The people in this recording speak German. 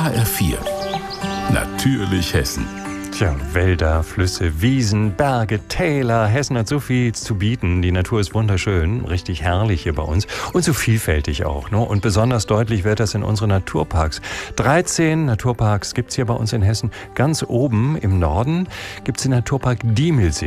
HR4. Natürlich Hessen. Tja, Wälder, Flüsse, Wiesen, Berge, Täler. Hessen hat so viel zu bieten. Die Natur ist wunderschön, richtig herrlich hier bei uns und so vielfältig auch. Ne? Und besonders deutlich wird das in unseren Naturparks. 13 Naturparks gibt's hier bei uns in Hessen. Ganz oben im Norden gibt's den Naturpark Diemelsee.